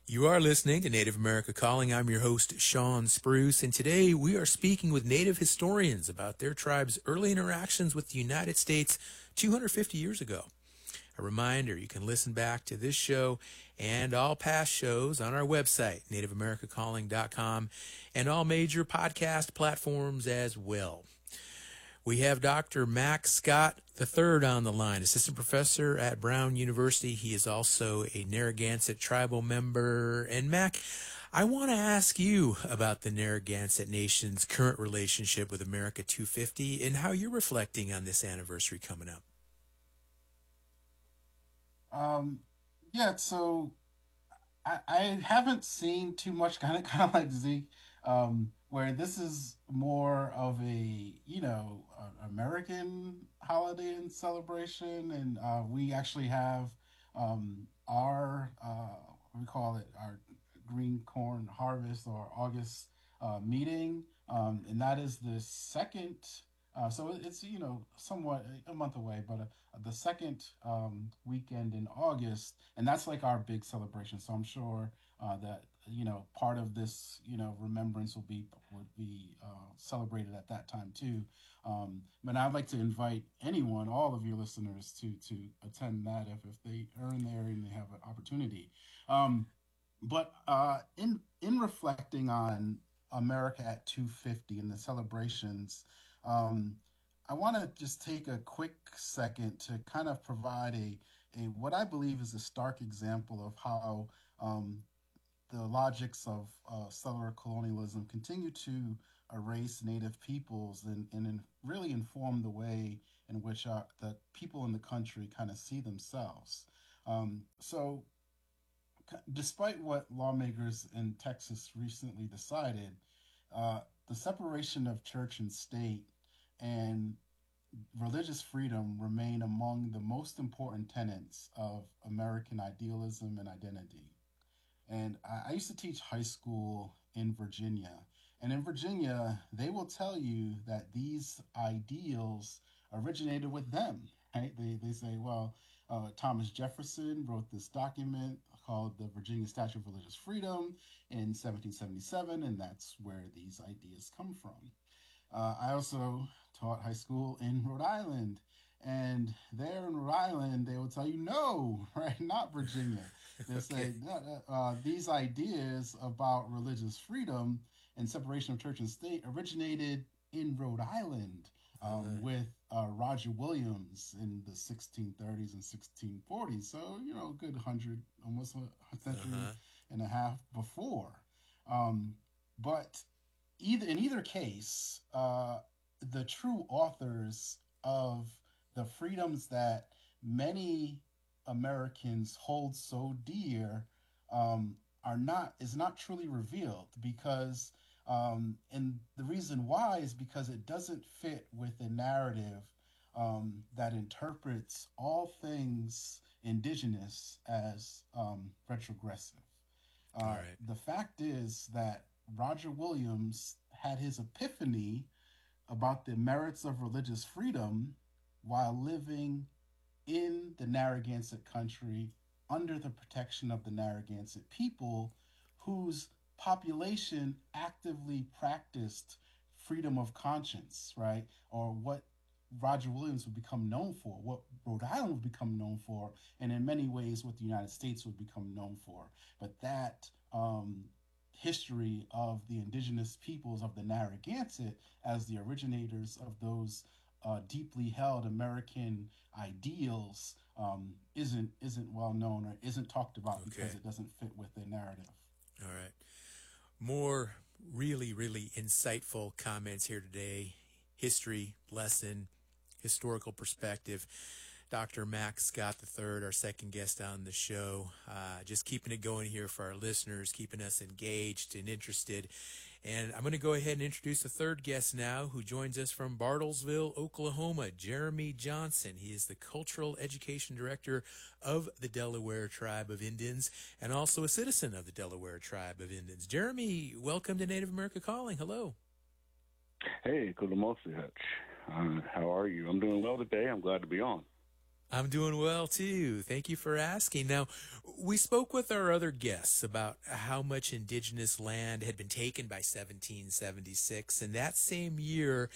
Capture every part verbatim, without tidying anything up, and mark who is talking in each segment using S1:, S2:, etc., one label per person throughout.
S1: You are listening to Native America Calling. I'm your host, Sean Spruce, and today we are speaking with Native historians about their tribe's early interactions with the United States two hundred fifty years ago. A reminder, you can listen back to this show and all past shows on our website, native america calling dot com, and all major podcast platforms as well. We have Doctor Mac Scott the third on the line, assistant professor at Brown University. He is also a Narragansett tribal member. And Mac, I want to ask you about the Narragansett Nation's current relationship with America two fifty and how you're reflecting on this anniversary coming up.
S2: Um, yeah, so I, I haven't seen too much, kind of kind of like Zeke, um, where this is more of a you know a- American holiday and celebration, and uh, we actually have um, our uh, what we call it our green corn harvest or August uh, meeting, um, and that is the second. Uh, so it's you know somewhat a month away, but uh, the second um, weekend in August, and that's like our big celebration. So I'm sure uh, that you know part of this you know remembrance will be would be uh, celebrated at that time too. Um, but I'd like to invite anyone, all of your listeners, to to attend that if, if they are in there and they have an opportunity. Um, but uh, in in reflecting on America at two fifty and the celebrations, um, I want to just take a quick second to kind of provide a, a what I believe is a stark example of how um, the logics of uh, settler colonialism continue to erase native peoples and, and in, really inform the way in which our, the people in the country kind of see themselves. Um, so despite what lawmakers in Texas recently decided, uh, the separation of church and state and religious freedom remain among the most important tenets of American idealism and identity. And I, I used to teach high school in Virginia. And in Virginia, they will tell you that these ideals originated with them. Right? They, they say, well, uh, Thomas Jefferson wrote this document called the Virginia Statute of Religious Freedom in seventeen seventy-seven, and that's where these ideas come from. Uh, I also taught high school in Rhode Island. And there in Rhode Island, they will tell you no, right? Not Virginia. They
S1: Okay.
S2: say no, uh, these ideas about religious freedom and separation of church and state originated in Rhode Island um,
S1: Uh,
S2: with uh, Roger Williams in the sixteen thirties and sixteen forties. So, you know, a good hundred, almost a century
S1: uh-huh.
S2: and a half before. Um, but either in either case, uh, the true authors of the freedoms that many Americans hold so dear um, are not is not truly revealed because um, and the reason why is because it doesn't fit with a narrative um, that interprets all things indigenous as um, retrogressive.
S1: All
S2: Uh,
S1: right.
S2: the fact is that Roger Williams had his epiphany about the merits of religious freedom while living in the Narragansett country under the protection of the Narragansett people, whose population actively practiced freedom of conscience, right? Or what Roger Williams would become known for, what Rhode Island would become known for, and in many ways what the United States would become known for. But that um, history of the indigenous peoples of the Narragansett as the originators of those uh, deeply held American ideals um, isn't isn't well known or isn't talked about because
S1: Okay.
S2: it doesn't fit with the narrative.
S1: All right. More really, really insightful comments here today. History, lesson, historical perspective. Doctor Mac Scott the third, our second guest on the show, uh, just keeping it going here for our listeners, keeping us engaged and interested. And I'm going to go ahead and introduce the third guest now, who joins us from Bartlesville, Oklahoma, Jeremy Johnson. He is the Cultural Education Director of the Delaware Tribe of Indians and also a citizen of the Delaware Tribe of Indians. Jeremy, welcome to Native America Calling. Hello.
S3: Hey, Kulamosi Hutch. Uh, how are you? I'm doing well today. I'm glad to be on.
S1: I'm doing well too. Thank you for asking. Now, we spoke with our other guests about how much indigenous land had been taken by seventeen seventy-six, and that same year,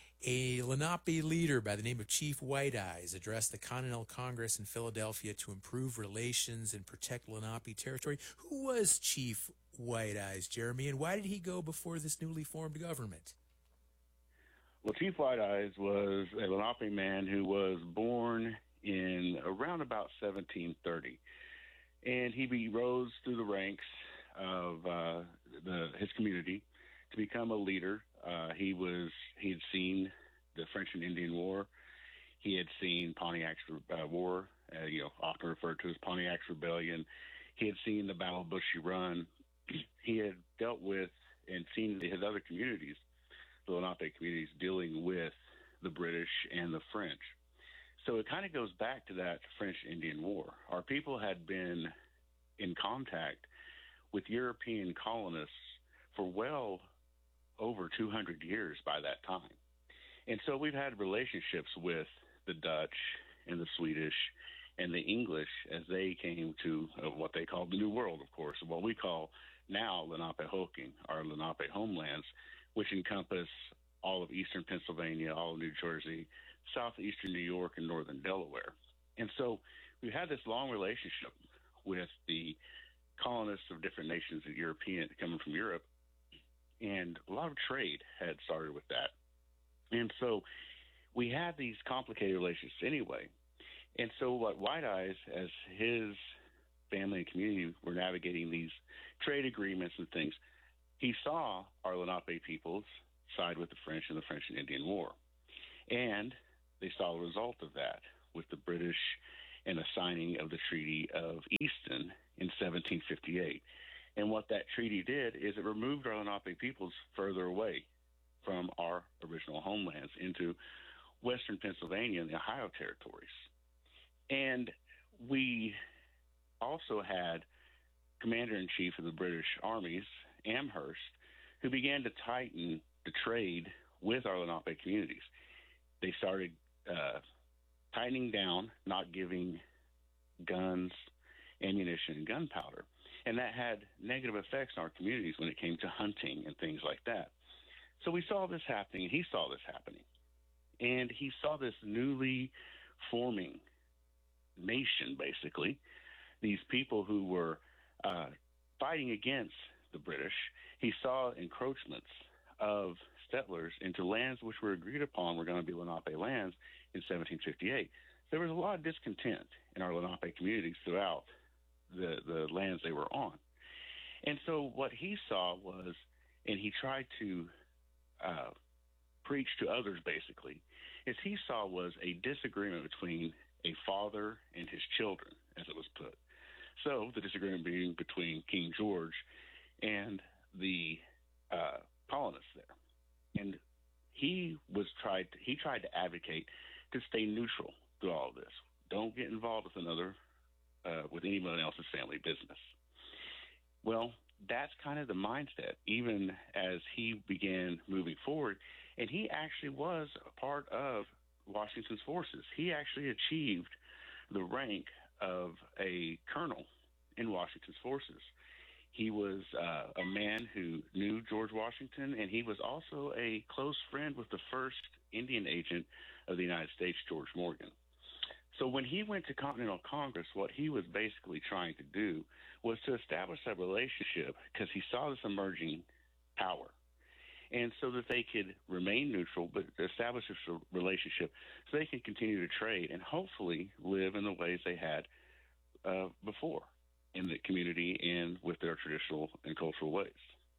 S1: a Lenape leader by the name of Chief White Eyes addressed the Continental Congress in Philadelphia to improve relations and protect Lenape territory. Who was Chief White Eyes, Jeremy, and why did he go before this newly formed government?
S3: Well, Chief White Eyes was a Lenape man who was born in around about seventeen thirty, and he be, rose through the ranks of uh, the, his community to become a leader. Uh, he was he had seen the French and Indian War. He had seen Pontiac's uh, War, uh, you know, often referred to as Pontiac's Rebellion. He had seen the Battle of Bushy Run. He had dealt with and seen his other communities, the Lenape communities, dealing with the British and the French. So it kind of goes back to that French-Indian War. Our people had been in contact with European colonists for well over two hundred years by that time. And so we've had relationships with the Dutch and the Swedish and the English as they came to uh, what they called the New World, of course, what we call now Lenapehoking, our Lenape homelands, which encompass all of eastern Pennsylvania, all of New Jersey, southeastern New York, and northern Delaware. And so we've had this long relationship with the colonists of different nations, the European coming from Europe, and a lot of trade had started with that. And so we had these complicated relationships anyway. And so what White Eyes, as his family and community were navigating these trade agreements and things, he saw our Lenape peoples side with the French in the French and Indian War. And they saw the result of that with the British and the signing of the Treaty of Easton in seventeen fifty-eight. And what that treaty did is it removed our Lenape peoples further away from our original homelands into western Pennsylvania and the Ohio territories. And we also had Commander-in-Chief of the British armies, Amherst, who began to tighten the trade with our Lenape communities. They started uh, tightening down, not giving guns, ammunition, and gunpowder. And that had negative effects on our communities when it came to hunting and things like that. So we saw this happening, and he saw this happening. And he saw this newly forming nation, basically, these people who were uh, fighting against the British. He saw encroachments of settlers into lands which were agreed upon were going to be Lenape lands in seventeen fifty-eight. There was a lot of discontent in our Lenape communities throughout the, the lands they were on. And so what he saw was, and he tried to uh, preach to others basically, is he saw was a disagreement between a father and his children, as it was put. So the disagreement being between King George and the uh, colonists there. And he was tried to, he tried to advocate to stay neutral through all of this. Don't get involved with another uh, with anyone else's family business. Well, that's kind of the mindset, even as he began moving forward. And he actually was a part of Washington's forces. He actually achieved the rank of a colonel in Washington's forces. He was uh, a man who knew George Washington, and he was also a close friend with the first Indian agent of the United States, George Morgan. So when he went to Continental Congress, what he was basically trying to do was to establish that relationship because he saw this emerging power. And so that they could remain neutral, but establish this relationship so they could continue to trade and hopefully live in the ways they had uh, before in the community and with their traditional and cultural ways.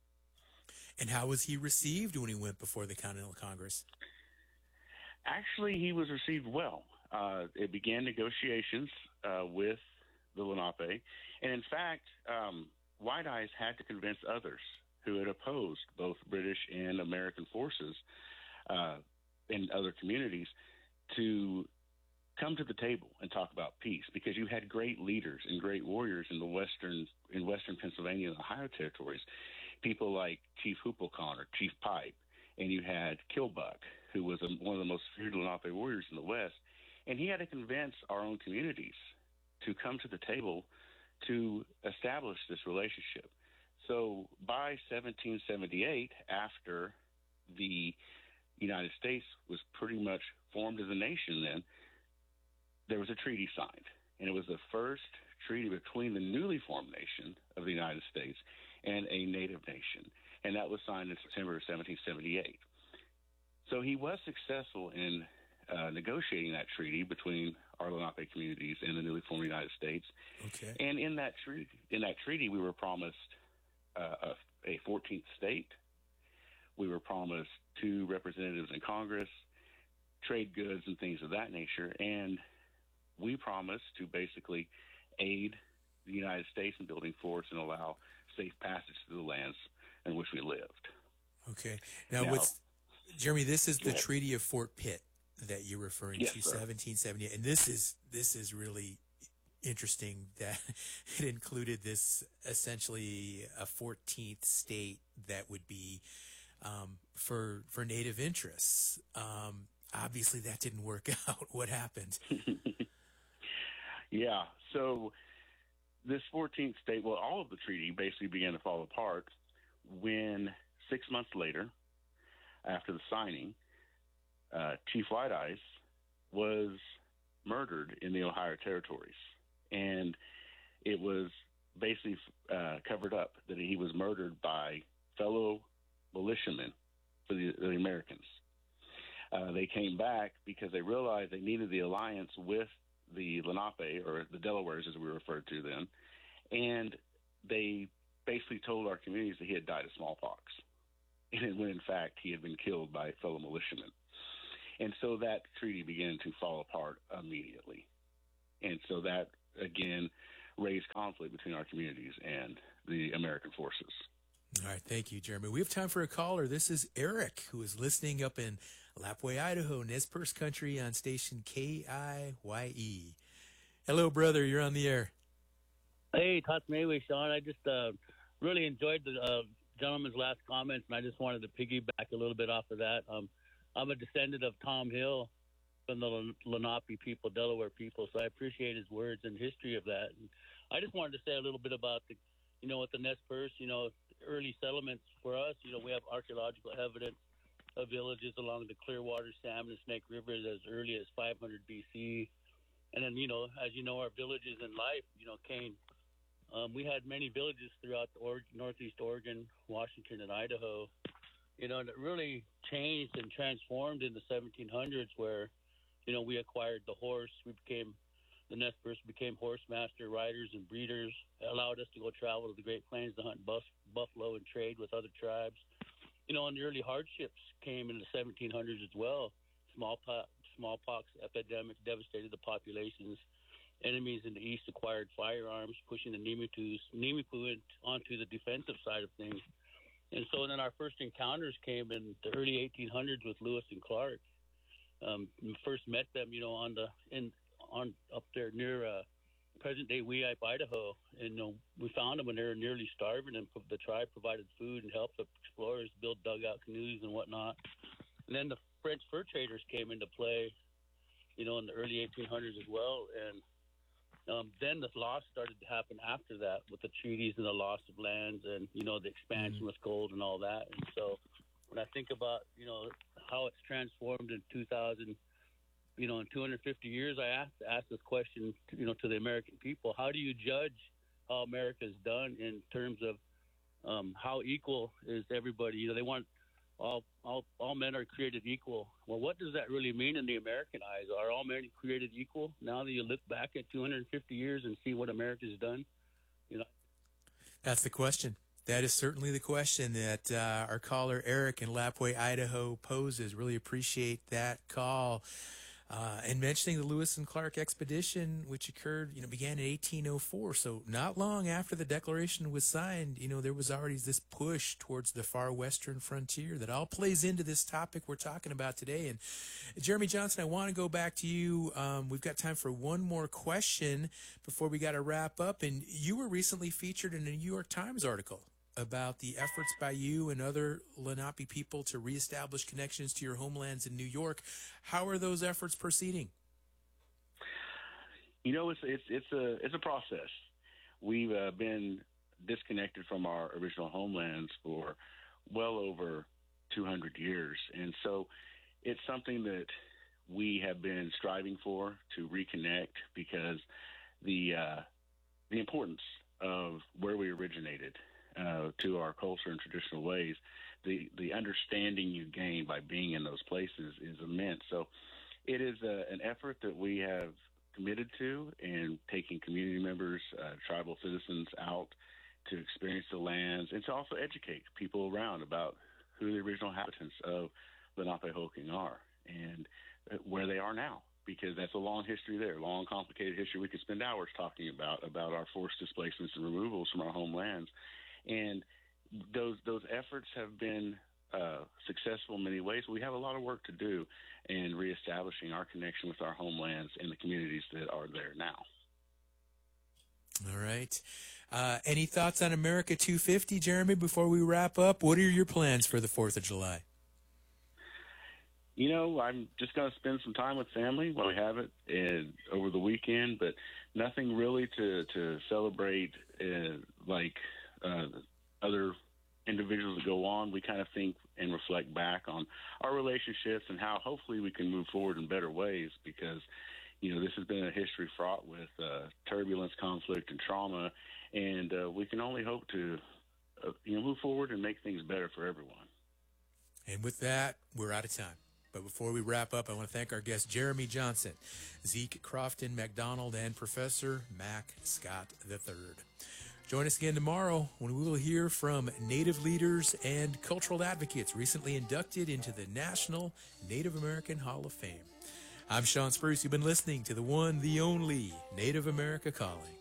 S1: And how was he received when he went before the Continental Congress?
S3: Actually, he was received well. Uh, it began negotiations uh, with the Lenape. And in fact, um, White Eyes had to convince others who had opposed both British and American forces uh, in other communities to come to the table and talk about peace, because you had great leaders and great warriors in the western in western Pennsylvania and Ohio territories, people like Chief Hoopelcon or Chief Pipe, and you had Kilbuck, who was a, one of the most feared Lenape warriors in the West, And he had to convince our own communities to come to the table to establish this relationship. So by seventeen seventy-eight, after the United States was pretty much formed as a nation then, there was a treaty signed. And it was the first treaty between the newly formed nation of the United States and a native nation. And that was signed in September of seventeen seventy-eight. So he was successful in uh, negotiating that treaty between our Lenape communities and the newly formed United States.
S1: Okay.
S3: And in that treaty, in that treaty, we were promised uh, a, a fourteenth state. We were promised two representatives in Congress, trade goods and things of that nature. And we promised to basically aid the United States in building forts and allow safe passage to the lands in which we lived.
S1: Okay. Now,
S3: Now
S1: what's, Jeremy, this is the
S3: ahead.
S1: Treaty of Fort Pitt that you're referring
S3: Yes,
S1: to,
S3: sir.
S1: seventeen seventy-eight. And this is this is really interesting that it included this essentially a fourteenth state that would be um, for for native interests. Um, obviously, that didn't work out. What happened?
S3: Yeah. So this fourteenth state, well, all of the treaty basically began to fall apart when six months later, after the signing, uh, Chief White Eyes was murdered in the Ohio territories. And it was basically uh, covered up that he was murdered by fellow militiamen for the, the Americans. Uh, they came back because they realized they needed the alliance with the Lenape, or the Delawares as we referred to them, and they basically told our communities that he had died of smallpox, and when in fact he had been killed by fellow militiamen. And so that treaty began to fall apart immediately. And so that, again, raised conflict between our communities and the American forces.
S1: All right, thank you, Jeremy. We have time for a caller. This is Eric, who is listening up in Lapwai, Idaho, Nez Perce country on station K I Y E. Hello, brother. You're on the air.
S4: Hey, Tatsmewe, Sean. I just uh, really enjoyed the uh, gentleman's last comments, and I just wanted to piggyback a little bit off of that. Um, I'm a descendant of Tom Hill from the Lenape people, Delaware people, so I appreciate his words and history of that. And I just wanted to say a little bit about the, you know, with the Nez Perce, you know, early settlements for us. You know, we have archaeological evidence of villages along the Clearwater, Salmon, and Snake Rivers as early as five hundred B C. And then, you know, as you know, our villages in life, you know, came. Um, we had many villages throughout the or- Northeast Oregon, Washington, and Idaho. You know, and it really changed and transformed in the seventeen hundreds, where, you know, we acquired the horse. We became the Nez Perce became horse master riders and breeders. It allowed us to go travel to the Great Plains to hunt bus- buffalo and trade with other tribes. You know, and the early hardships came in the seventeen hundreds as well. Smallpox, smallpox epidemic devastated the populations. Enemies in the east acquired firearms, pushing the Nimitus, Nimipu onto the defensive side of things. And so then our first encounters came in the early eighteen hundreds with Lewis and Clark. Um, we first met them, you know, on the in on up there near uh, present-day Weippe, Idaho, and you know, we found them when they were nearly starving, and the tribe provided food and helped the explorers build dugout canoes and whatnot. And then the French fur traders came into play, you know, in the early eighteen hundreds as well, and um, then the loss started to happen after that with the treaties and the loss of lands and, you know, the expansion with gold and all that. And so when I think about, you know, how it's transformed in two thousand, you know, in two hundred fifty years, I asked ask this question, to, you know, to the American people: how do you judge how America's done in terms of um, how equal is everybody? You know, they want all all all men are created equal. Well, what does that really mean in the American eyes? Are all men created equal? Now that you look back at two hundred fifty years and see what America's done, you know,
S1: That's the question. That is certainly the question that uh, our caller Eric in Lapwai, Idaho poses. Really appreciate that call. Uh, and mentioning the Lewis and Clark expedition, which occurred, you know, began in eighteen oh four. So not long after the Declaration was signed, you know, there was already this push towards the far western frontier that all plays into this topic we're talking about today. And Jeremy Johnson, I want to go back to you. Um, we've got time for one more question before we got to wrap up. And you were recently featured in a New York Times article about the efforts by you and other Lenape people to reestablish connections to your homelands in New York. How are those efforts proceeding?
S3: You know, it's it's it's a it's a process. We've uh, been disconnected from our original homelands for well over two hundred years, and so it's something that we have been striving for to reconnect, because the uh, the importance of where we originated uh, to our culture and traditional ways, the the understanding you gain by being in those places is immense. So it is a, an effort that we have committed to, and taking community members, uh, tribal citizens out to experience the lands, and to also educate people around about who the original inhabitants of Lenapehoking are and where they are now, because that's a long history there, long, complicated history we could spend hours talking about, about our forced displacements and removals from our homelands. And those those efforts have been uh, successful in many ways. We have a lot of work to do in reestablishing our connection with our homelands and the communities that are there now.
S1: All right. Uh, any thoughts on America two fifty, Jeremy, before we wrap up? What are your plans for the fourth of July?
S3: You know, I'm just going to spend some time with family while we have it and over the weekend, but nothing really to, to celebrate uh, like uh, other individuals that go on. We kind of think and reflect back on our relationships and how hopefully we can move forward in better ways, because, you know, this has been a history fraught with uh, turbulence, conflict, and trauma, and uh, we can only hope to, uh, you know, move forward and make things better for everyone.
S1: And with that, we're out of time. But before we wrap up, I want to thank our guests, Jeremy Johnson, Zeke Crofton McDonald, and Professor Mac Scott the third. Join us again tomorrow when we will hear from Native leaders and cultural advocates recently inducted into the National Native American Hall of Fame. I'm Sean Spruce. You've been listening to the one, the only Native America Calling.